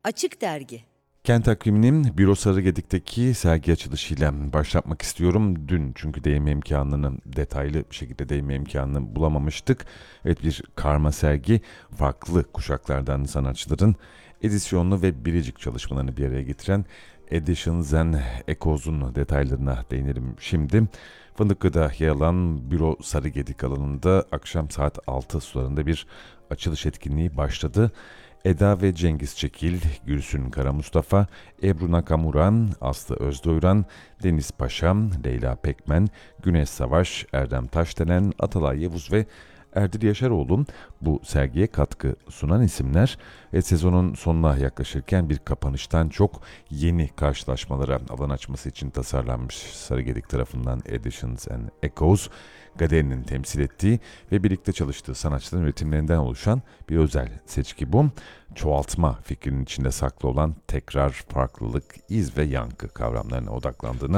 Açık Dergi. Kent Takvimi'nin Büro Sarıgedik'teki sergi açılışıyla başlatmak istiyorum. Dün çünkü değinme imkanını, detaylı bir şekilde değinme imkanını bulamamıştık. Evet, bir karma sergi, farklı kuşaklardan sanatçıların edisyonlu ve biricik çalışmalarını bir araya getiren Editions and Echoes'un detaylarına değinelim şimdi. Fındıklı'da yer alan Büro Sarıgedik alanında akşam saat 6 sularında bir açılış etkinliği başladı. Eda ve Cengiz Çekil, Gülsün Karamustafa, Ebru Nakamuran, Aslı Özdoğuran, Deniz Paşa, Leyla Pekmen, Güneş Savaş, Erdem Taşdelen, Atalay Yavuz ve Erdil Yaşaroğlu bu sergiye katkı sunan isimler. Sezonun sonuna yaklaşırken bir kapanıştan çok yeni karşılaşmalara alan açması için tasarlanmış Sarıgedik tarafından Editions and Echoes, Gader'in temsil ettiği ve birlikte çalıştığı sanatçıların üretimlerinden oluşan bir özel seçki bu. Çoğaltma fikrinin içinde saklı olan tekrar, farklılık, iz ve yankı kavramlarına odaklandığını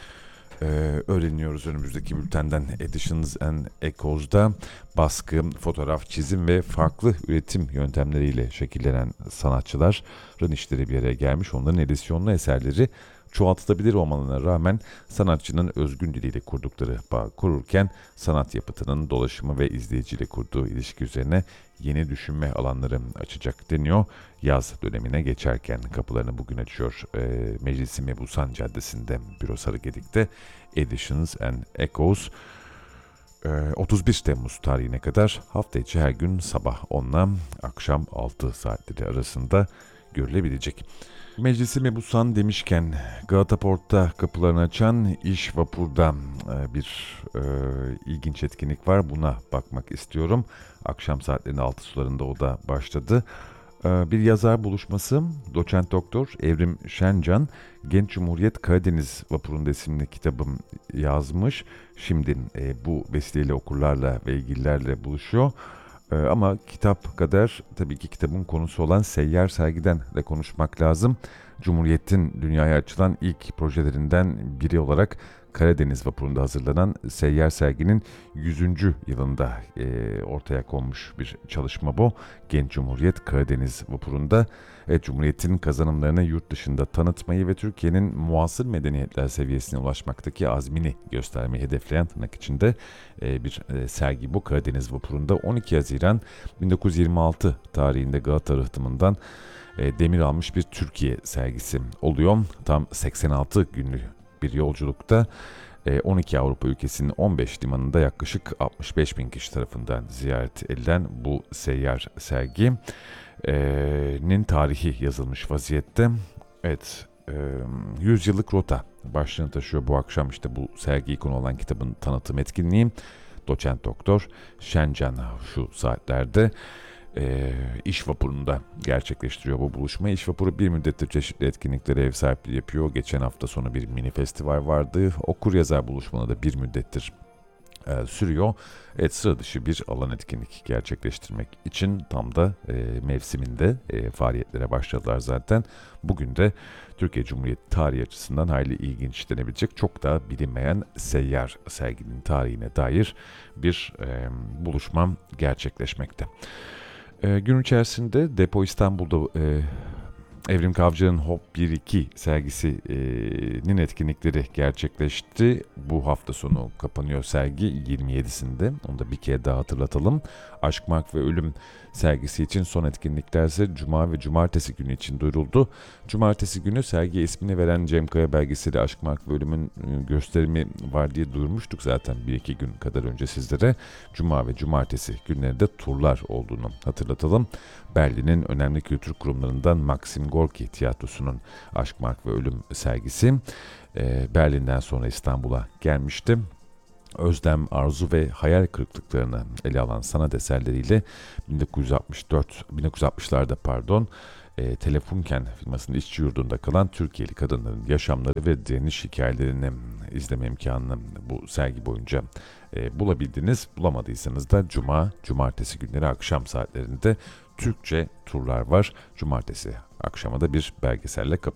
öğreniyoruz önümüzdeki bültenden. Editions and Echoes'da baskı, fotoğraf, çizim ve farklı üretim yöntemleriyle şekillenen sanatçıların işleri bir araya gelmiş. Onların edisyonlu eserleri çoğaltılabilir olmalarına rağmen sanatçının özgün diliyle kurdukları bağ kururken sanat yapıtının dolaşımı ve izleyiciyle kurduğu ilişki üzerine yeni düşünme alanları açacak deniyor. Yaz dönemine geçerken kapılarını bugün açıyor. Meclisi Mebusan Caddesi'nde Büro Sarıgedik'te Editions and Echoes 31 Temmuz tarihine kadar hafta içi her gün sabah 10'la akşam 6 saatleri arasında görülebilecek. Meclisi Mebusan demişken Galata Port'ta kapılarını açan İş Vapur'da bir ilginç etkinlik var. Buna bakmak istiyorum. Akşam saatlerinin 6 sularında o da başladı. Bir yazar buluşması, doçent doktor Evrim Şencan, Genç Cumhuriyet Karadeniz Vapuru'nda isimli kitabım yazmış. Şimdi bu vesileyle okurlarla ve ilgililerle buluşuyor. Ama kitap kadar tabii ki kitabın konusu olan Seyyar Sergi'den de konuşmak lazım. Cumhuriyet'in dünyaya açılan ilk projelerinden biri olarak Karadeniz Vapuru'nda hazırlanan Seyyar Sergi'nin 100. yılında ortaya konmuş bir çalışma bu. Genç Cumhuriyet Karadeniz Vapuru'nda Cumhuriyet'in kazanımlarını yurt dışında tanıtmayı ve Türkiye'nin muasır medeniyetler seviyesine ulaşmaktaki azmini göstermeyi hedefleyen tırnak içinde bir sergi bu. Karadeniz Vapuru'nda 12 Haziran 1926 tarihinde Galata Rıhtımı'ndan demir almış bir Türkiye sergisi oluyor. Tam 86 günlük bir yolculukta 12 Avrupa ülkesinin 15 limanında yaklaşık 65 bin kişi tarafından ziyaret edilen bu seyyar serginin tarihi yazılmış vaziyette. Evet, 100 yıllık rota başlığını taşıyor bu akşam işte bu sergi konu olan kitabın tanıtım etkinliği. Doçent Doktor Şencan şu saatlerde İş Vapuru'nda gerçekleştiriyor bu buluşmayı. İş Vapuru bir müddettir çeşitli etkinliklere ev sahipliği yapıyor. Geçen hafta sonu bir mini festival vardı. Okur yazar buluşmaları da bir müddettir sürüyor. Evet, sıra dışı bir alan etkinlik gerçekleştirmek için tam da mevsiminde faaliyetlere başladılar zaten. Bugün de Türkiye Cumhuriyeti tarihi açısından hayli ilginç denebilecek çok da bilinmeyen seyyar serginin tarihine dair bir buluşma gerçekleşmekte. Gün içerisinde Depo İstanbul'da Evrim Kavcı'nın Hop 1-2 sergisinin etkinlikleri gerçekleşti. Bu hafta sonu kapanıyor sergi 27'sinde. Onu da bir kere daha hatırlatalım. Aşk, Mark ve Ölüm sergisi için son etkinlikler ise Cuma ve Cumartesi günü için duyuruldu. Cumartesi günü sergiye ismini veren Cem Kaya belgeseli Aşk, Mark ve Ölüm'ün gösterimi var diye duyurmuştuk zaten 1-2 gün kadar önce sizlere. Cuma ve Cumartesi günlerinde turlar olduğunu hatırlatalım. Berlin'in önemli kültür kurumlarından Maxim Gorki Tiyatrosu'nun Aşk, Mark ve Ölüm sergisi Berlin'den sonra İstanbul'a gelmişti. Özlem, arzu ve hayal kırıklıklarını ele alan sanat eserleriyle 1960'larda Telefunken firmasının işçi yurdunda kalan Türkiye'li kadınların yaşamları ve direniş hikayelerini izleme imkanını bu sergi boyunca bulabildiniz. Bulamadıysanız da cumartesi günleri akşam saatlerinde Türkçe turlar var. Cumartesi akşama da bir belgeselle